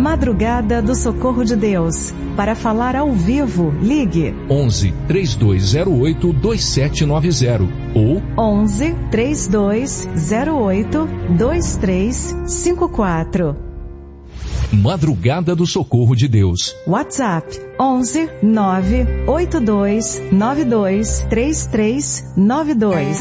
Madrugada do Socorro de Deus. Para falar ao vivo, ligue 11 3208 2790 ou 11 3208 2354. Madrugada do Socorro de Deus. WhatsApp 11 982 92 3392.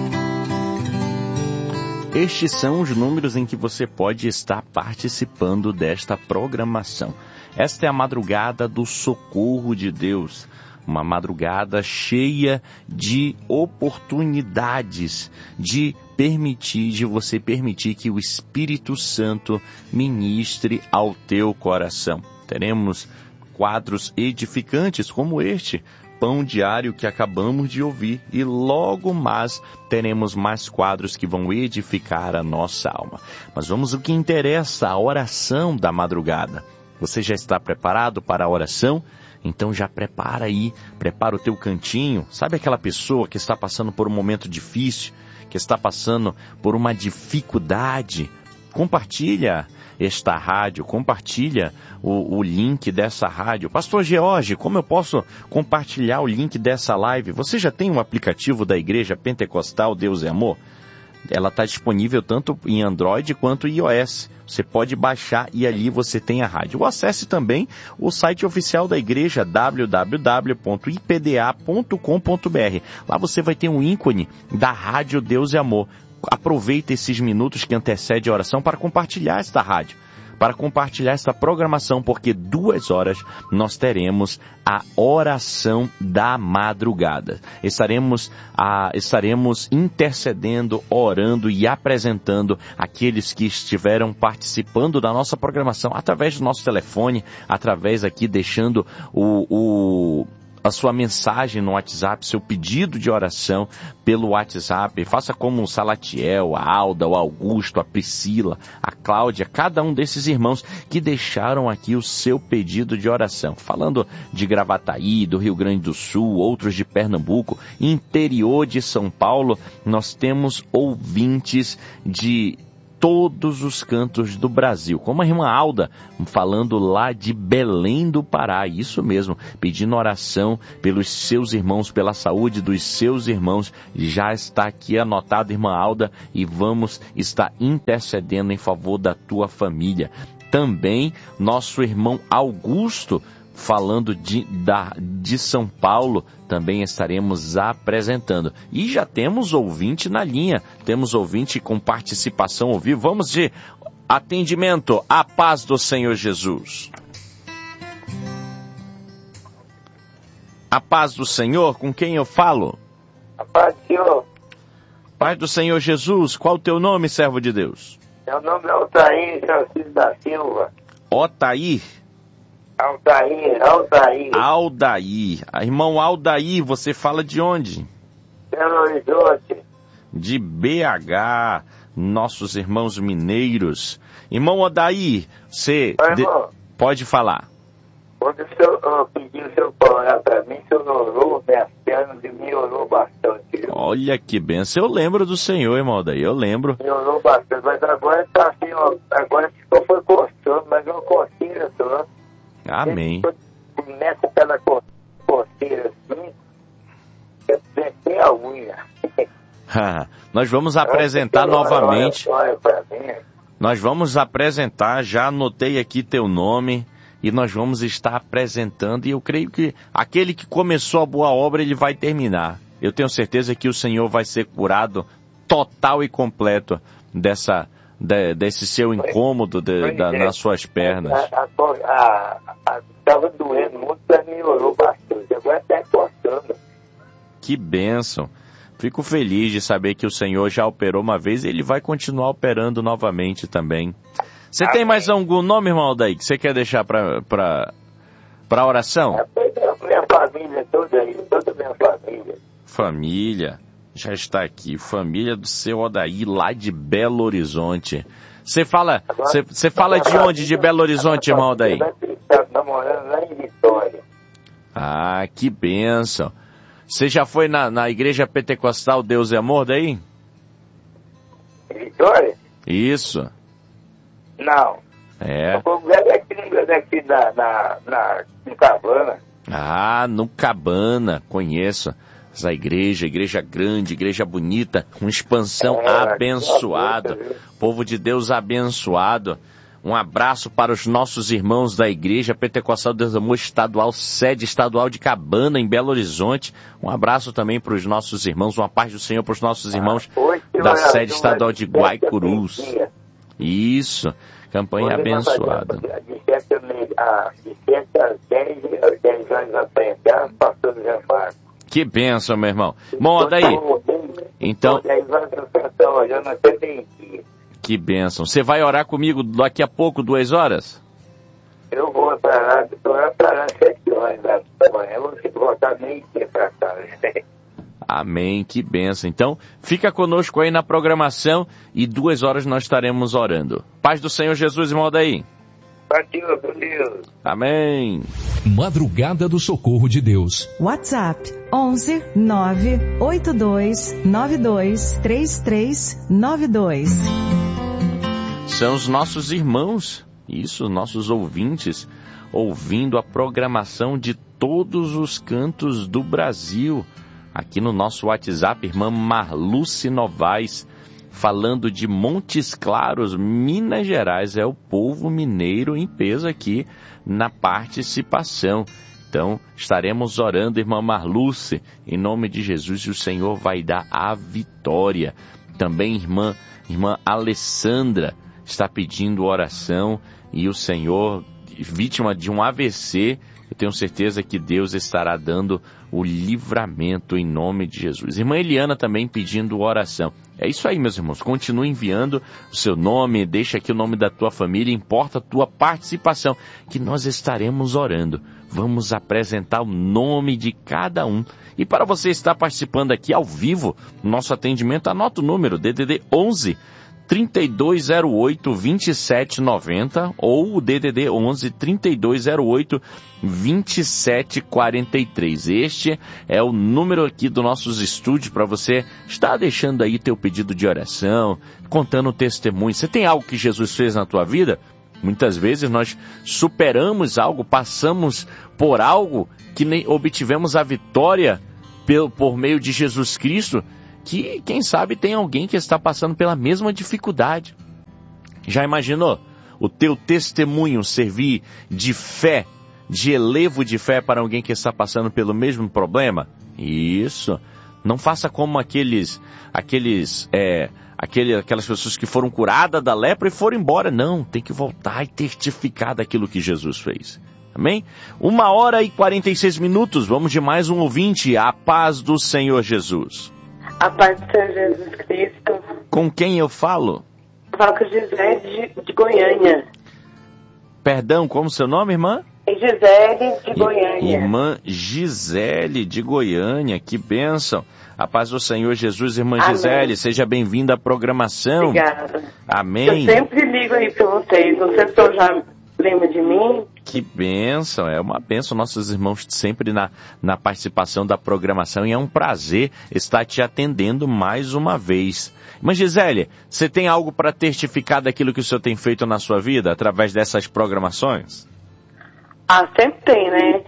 Estes são os números em que você pode estar participando desta programação. Esta é a Madrugada do Socorro de Deus. Uma madrugada cheia de oportunidades de você permitir que o Espírito Santo ministre ao teu coração. Teremos quadros edificantes como este, Pão Diário, que acabamos de ouvir, e logo mais teremos mais quadros que vão edificar a nossa alma. Mas vamos ao que interessa, a oração da madrugada. Você já está preparado para a oração? Então já prepara aí, prepara o teu cantinho. Sabe aquela pessoa que está passando por um momento difícil, que está passando por uma dificuldade? Compartilha esta rádio, compartilha o link dessa rádio. Pastor George, como eu posso compartilhar o link dessa live? Você já tem um aplicativo da Igreja Pentecostal Deus é Amor? Ela está disponível tanto em Android quanto em iOS. Você pode baixar e ali você tem a rádio. Ou acesse também o site oficial da igreja, www.ipda.com.br. Lá você vai ter um ícone da rádio Deus é Amor. Aproveita esses minutos que antecedem a oração para compartilhar esta rádio, para compartilhar esta programação, porque 2 horas nós teremos a oração da madrugada. Estaremos intercedendo, orando e apresentando aqueles que estiveram participando da nossa programação através do nosso telefone, através aqui deixando a sua mensagem no WhatsApp, seu pedido de oração pelo WhatsApp. Faça como o Salatiel, a Alda, o Augusto, a Priscila, a Cláudia, cada um desses irmãos que deixaram aqui o seu pedido de oração. Falando de Gravataí, do Rio Grande do Sul, outros de Pernambuco, interior de São Paulo, nós temos ouvintes de todos os cantos do Brasil, como a irmã Alda, falando lá de Belém do Pará, isso mesmo, pedindo oração pelos seus irmãos, pela saúde dos seus irmãos. Já está aqui anotado, irmã Alda, e vamos estar intercedendo em favor da tua família. Também nosso irmão Augusto, falando de São Paulo, também estaremos apresentando. E já temos ouvinte na linha, temos ouvinte com participação ao vivo. Vamos de atendimento. A paz do Senhor Jesus. A paz do Senhor, com quem eu falo? A paz do Senhor. Paz do Senhor Jesus, qual o teu nome, servo de Deus? Meu nome é Altair Francisco da Silva. Otair? Aldair. Aldair. Irmão Aldair, você fala de onde? Belo Horizonte. De BH, nossos irmãos mineiros. Irmão Aldair, você pode falar. Quando o senhor pediu o senhor para orar para mim, o senhor orou, minhas pernas e me orou bastante. Viu? Olha que benção. Eu lembro do Senhor, irmão Aldair, eu lembro. Me orou bastante, mas agora está assim, agora só foi coçando, mas não coceira só. Amém. Começa pela coceira assim, tem a unha. Nós vamos apresentar novamente. Nós vamos apresentar, já anotei aqui teu nome, e nós vamos estar apresentando, e eu creio que aquele que começou a boa obra, ele vai terminar. Eu tenho certeza que o Senhor vai ser curado total e completo desse seu incômodo nas suas pernas. Estava doendo muito, mas melhorou bastante. Agora está coçando. Que bênção. Fico feliz de saber que o Senhor já operou uma vez e Ele vai continuar operando novamente também. Você Amém. Tem mais algum nome, irmão Aldair, que você quer deixar para oração? Minha família toda aí, toda minha família. Família. Já está aqui, família do seu Aldair, lá de Belo Horizonte. Você fala de onde, de Belo Horizonte, irmão Aldair? Está namorando lá em Vitória. Ah, que bênção. Você já foi na Igreja Pentecostal Deus é Amor daí? Vitória? Isso. Não. É. Eu fui aqui igreja daqui em Cabana. Ah, no Cabana, conheço. Essa igreja grande, igreja bonita, com expansão abençoada. Povo de Deus abençoado. Um abraço para os nossos irmãos da Igreja Pentecostal Deus do Amor Estadual, sede estadual de Cabana, em Belo Horizonte. Um abraço também para os nossos irmãos, uma paz do Senhor para os nossos irmãos da sede estadual de Guaicurus. Isso, campanha abençoada. De 7 às 10 horas da manhã, pastor José Fábio. Que bênção, meu irmão. Bom, daí. Então. Que bênção. Você vai orar comigo daqui a pouco, 2 horas? Eu vou parar 7 horas da manhã. Eu vou voltar meio-dia para casa. Amém, que bênção. Então, fica conosco aí na programação e 2 horas nós estaremos orando. Paz do Senhor Jesus, irmão daí. Partiu, com Deus. Amém. Madrugada do Socorro de Deus. WhatsApp 11 982 92 3392. São os nossos irmãos, isso, nossos ouvintes, ouvindo a programação de todos os cantos do Brasil. Aqui no nosso WhatsApp, irmã Marluce Novaes, falando de Montes Claros, Minas Gerais. É o povo mineiro em peso aqui na participação. Então, estaremos orando, irmã Marluce, em nome de Jesus, e o Senhor vai dar a vitória. Também, irmã Alessandra, está pedindo oração, e o Senhor, vítima de um AVC, eu tenho certeza que Deus estará dando o livramento em nome de Jesus. Irmã Eliana também pedindo oração. É isso aí, meus irmãos. Continue enviando o seu nome, deixa aqui o nome da tua família, importa a tua participação, que nós estaremos orando. Vamos apresentar o nome de cada um. E para você estar participando aqui ao vivo, no nosso atendimento, anota o número, DDD 11 3208 2790 ou o DDD 11 3208 2743. Este é o número aqui dos nossos estúdios para você estar deixando aí teu pedido de oração, contando testemunho. Você tem algo que Jesus fez na tua vida? Muitas vezes nós superamos algo, passamos por algo que nem obtivemos a vitória por meio de Jesus Cristo, que, quem sabe, tem alguém que está passando pela mesma dificuldade. Já imaginou o teu testemunho servir de fé, de elevo de fé para alguém que está passando pelo mesmo problema? Isso. Não faça como aquelas pessoas que foram curadas da lepra e foram embora. Não, tem que voltar e testificar daquilo que Jesus fez. Amém? 1h46. Vamos de mais um ouvinte. A paz do Senhor Jesus. A paz do Senhor Jesus Cristo. Com quem eu falo? Eu falo com Gisele de Goiânia. Perdão, como seu nome, irmã? Gisele de Goiânia. Irmã Gisele de Goiânia, que bênção. A paz do Senhor Jesus, irmã Amém. Gisele, seja bem-vinda à programação. Obrigada. Amém. Eu sempre ligo aí para vocês, não sei se eu já lembro de mim. Que bênção, é uma bênção, nossos irmãos sempre na participação da programação, e é um prazer estar te atendendo mais uma vez. Mas Gisele, você tem algo para testificar daquilo que o senhor tem feito na sua vida, através dessas programações? Ah, sempre tem, né?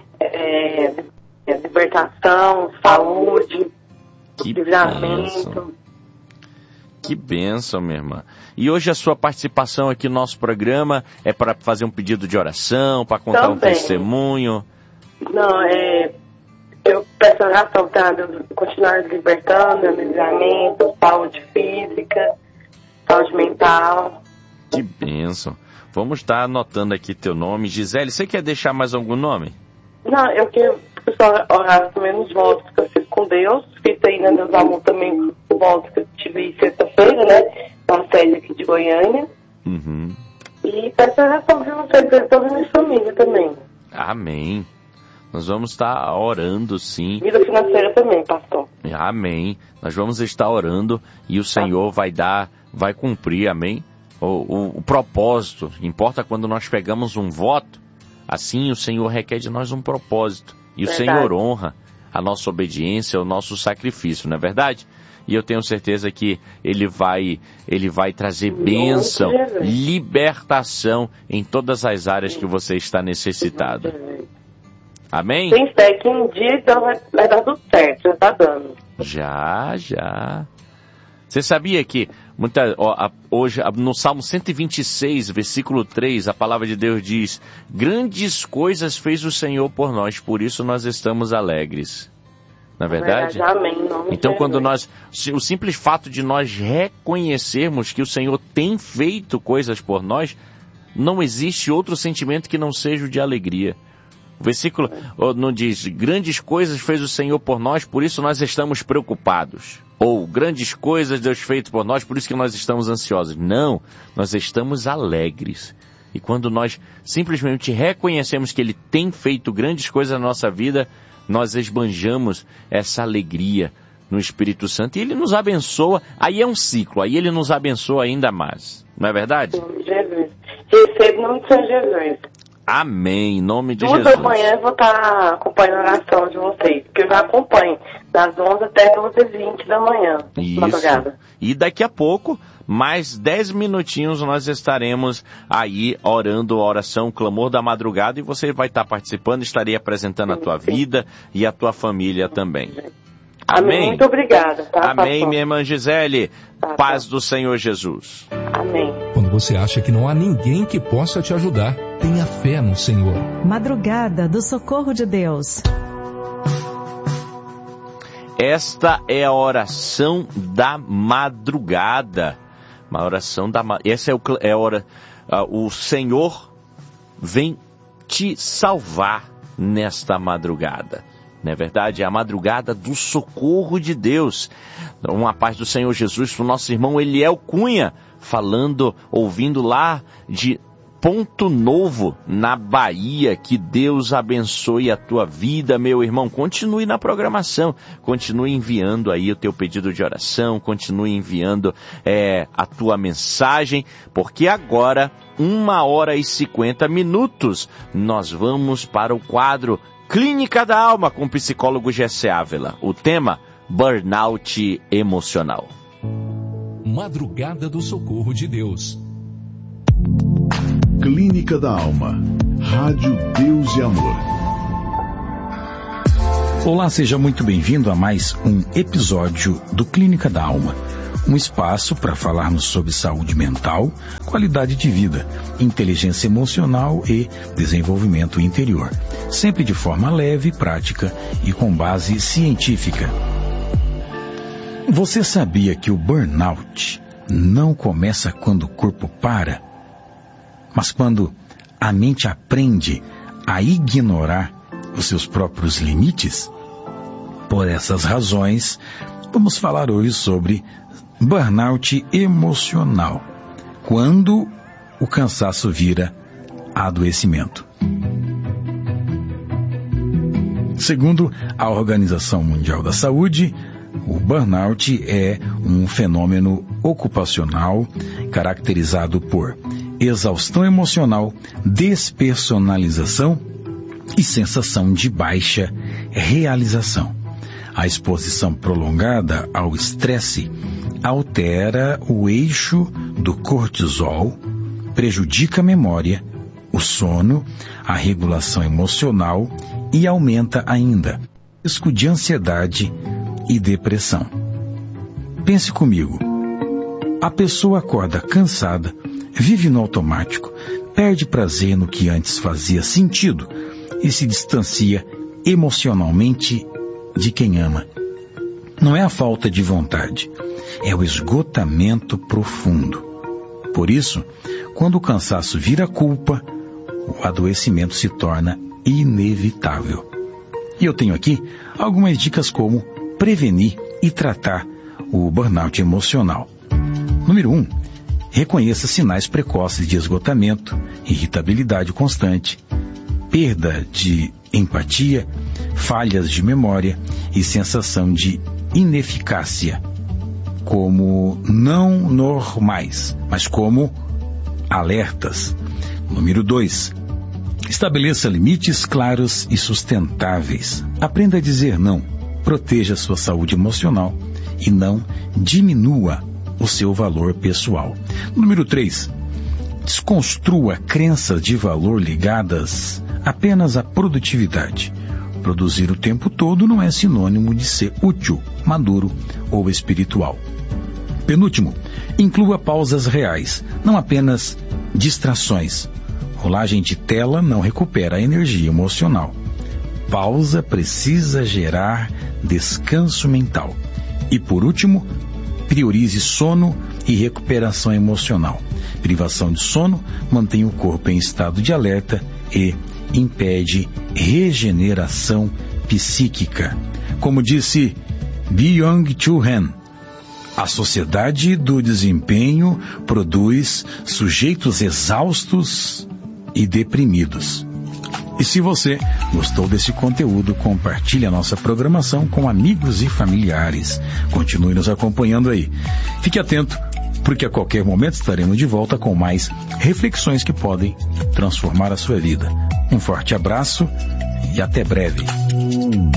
Libertação, saúde, livramento. Que bênção, minha irmã. E hoje a sua participação aqui no nosso programa é para fazer um pedido de oração, para contar também um testemunho? Não, eu peço oração para continuar libertando, livramento, saúde física, saúde mental. Que bênção. Vamos estar anotando aqui teu nome. Gisele, você quer deixar mais algum nome? Não, eu quero só orar também nos votos que eu fiz com Deus. Fiz aí na Deus Amor também o voto que eu tive sexta-feira, né? Na sede aqui de Goiânia. Uhum. E peço oração de vocês e toda a minha família também. Amém. Nós vamos estar orando, sim. Vida financeira também, pastor. Amém. Nós vamos estar orando e o Senhor vai cumprir, amém? O propósito. Importa quando nós pegamos um voto, assim o Senhor requer de nós um propósito. E o Senhor honra a nossa obediência, o nosso sacrifício, não é verdade? E eu tenho certeza que Ele vai trazer bênção, libertação em todas as áreas que você está necessitado. Amém? Tem fé que um dia então vai dar tudo certo, já está dando. Já. Você sabia que hoje, no Salmo 126, versículo 3, a palavra de Deus diz: grandes coisas fez o Senhor por nós, por isso nós estamos alegres. Não é verdade? Amém. Então, o simples fato de nós reconhecermos que o Senhor tem feito coisas por nós, não existe outro sentimento que não seja o de alegria. O versículo não diz: grandes coisas fez o Senhor por nós, por isso nós estamos preocupados. Ou grandes coisas Deus fez por nós, por isso que nós estamos ansiosos. Não, nós estamos alegres. E quando nós simplesmente reconhecemos que Ele tem feito grandes coisas na nossa vida, nós esbanjamos essa alegria no Espírito Santo e Ele nos abençoa. Aí é um ciclo, aí Ele nos abençoa ainda mais. Não é verdade? Em nome de Jesus. Receba em nome de São Jesus. Amém, em nome de Jesus. Toda manhã eu vou estar acompanhando a oração de vocês, porque eu já acompanho, das 11 até 12h20 da manhã. Isso. Madrugada. E daqui a pouco, mais 10 minutinhos, nós estaremos aí orando a oração, o clamor da madrugada, e você vai estar participando, estarei apresentando a tua vida e a tua família também. Amém. Muito obrigada. Tá, Amém, pastor? minha irmã Gisele. Tá. Paz do Senhor Jesus. Amém. Quando você acha que não há ninguém que possa te ajudar, tenha fé no Senhor. Madrugada do Socorro de Deus. Esta é a oração da madrugada. Uma oração da essa é a hora. O Senhor vem te salvar nesta madrugada. Não é verdade? É a madrugada do socorro de Deus. Uma paz do Senhor Jesus para o nosso irmão Eliel Cunha, ouvindo lá de Ponto Novo, na Bahia. Que Deus abençoe a tua vida, meu irmão. Continue na programação, continue enviando aí o teu pedido de oração, continue enviando a tua mensagem, porque agora, 1h50, nós vamos para o quadro Clínica da Alma com o psicólogo Gessé Ávila. O tema: burnout emocional. Madrugada do Socorro de Deus. Clínica da Alma. Rádio Deus e Amor. Olá, seja muito bem-vindo a mais um episódio do Clínica da Alma. Um espaço para falarmos sobre saúde mental, qualidade de vida, inteligência emocional e desenvolvimento interior. Sempre de forma leve, prática e com base científica. Você sabia que o burnout não começa quando o corpo para, mas quando a mente aprende a ignorar os seus próprios limites? Por essas razões, vamos falar hoje sobre burnout emocional, quando o cansaço vira adoecimento. Segundo a Organização Mundial da Saúde, o burnout é um fenômeno ocupacional caracterizado por exaustão emocional, despersonalização e sensação de baixa realização. A exposição prolongada ao estresse altera o eixo do cortisol, prejudica a memória, o sono, a regulação emocional e aumenta ainda o risco de ansiedade e depressão. Pense comigo. A pessoa acorda cansada, vive no automático, perde prazer no que antes fazia sentido e se distancia emocionalmente de quem ama. Não é a falta de vontade, é o esgotamento profundo. Por isso, quando o cansaço vira culpa, o adoecimento se torna inevitável. E eu tenho aqui algumas dicas como prevenir e tratar o burnout emocional. Número 1. Reconheça sinais precoces de esgotamento, irritabilidade constante, perda de empatia, falhas de memória e sensação de ineficácia, como não normais, mas como alertas. Número 2. Estabeleça limites claros e sustentáveis. Aprenda a dizer não. Proteja sua saúde emocional e não diminua o seu valor pessoal. Número 3. Desconstrua crenças de valor ligadas apenas à produtividade. Produzir o tempo todo não é sinônimo de ser útil, maduro ou espiritual. Penúltimo, inclua pausas reais, não apenas distrações. Rolagem de tela não recupera a energia emocional. Pausa precisa gerar descanso mental. E por último, priorize sono e recuperação emocional. Privação de sono mantém o corpo em estado de alerta e impede regeneração psíquica. Como disse Byung-Chul Han, a sociedade do desempenho produz sujeitos exaustos e deprimidos. E se você gostou desse conteúdo, compartilhe a nossa programação com amigos e familiares. Continue nos acompanhando aí. Fique atento, porque a qualquer momento estaremos de volta com mais reflexões que podem transformar a sua vida. Um forte abraço e até breve.